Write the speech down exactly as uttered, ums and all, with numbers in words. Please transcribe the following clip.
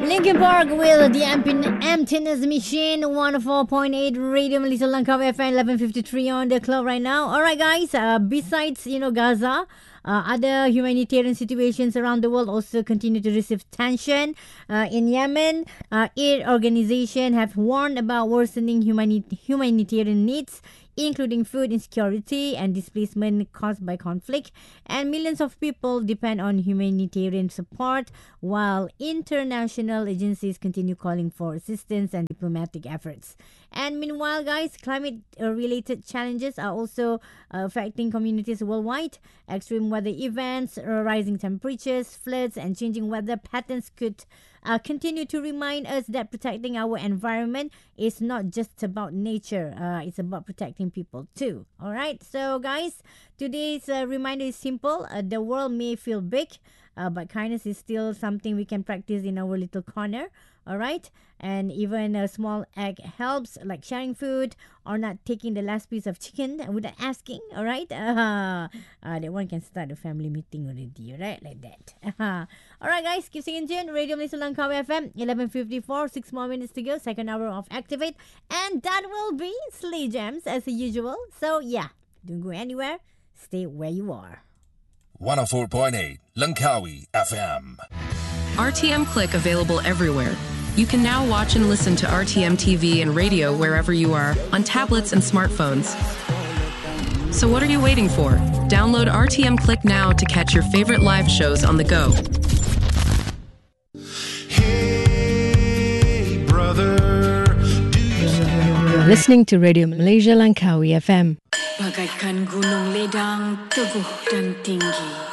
Linkin Park with the Empin- Emptiness Machine, one oh four point eight Radio Malaysia Langkawi F M, eleven fifty-three on the clock right now. Alright guys, uh, besides, you know, Gaza, uh, other humanitarian situations around the world also continue to receive tension. Uh, in Yemen, uh, aid organizations have warned about worsening humani- humanitarian needs, including food insecurity and displacement caused by conflict, and millions of people depend on humanitarian support, while international agencies continue calling for assistance and diplomatic efforts. And meanwhile, guys, climate-related challenges are also uh, affecting communities worldwide. Extreme weather events, uh, rising temperatures, floods, and changing weather patterns could uh, continue to remind us that protecting our environment is not just about nature. Uh, it's about protecting people too. All right. So, guys, today's uh, reminder is simple. Uh, the world may feel big, uh, but kindness is still something we can practice in our little corner. All right. And even a small act helps, like sharing food or not taking the last piece of chicken without asking. All right. Uh, uh, that one can start a family meeting already. All right. Like that. Uh, all right, guys. Keep singing tune. Radio Malaysia Langkawi F M, eleven fifty-four. Six more minutes to go. Second hour of Activate. And that will be Slay Jams as usual. So, yeah. Don't go anywhere. Stay where you are. one oh four point eight Langkawi F M. R T M Click available everywhere. You can now watch and listen to R T M T V and radio wherever you are on tablets and smartphones. So what are you waiting for? Download R T M Click now to catch your favorite live shows on the go. Hey, brother. You're listening to Radio Malaysia Langkawi F M. Bagaikan gunung ledang teguh dan tinggi.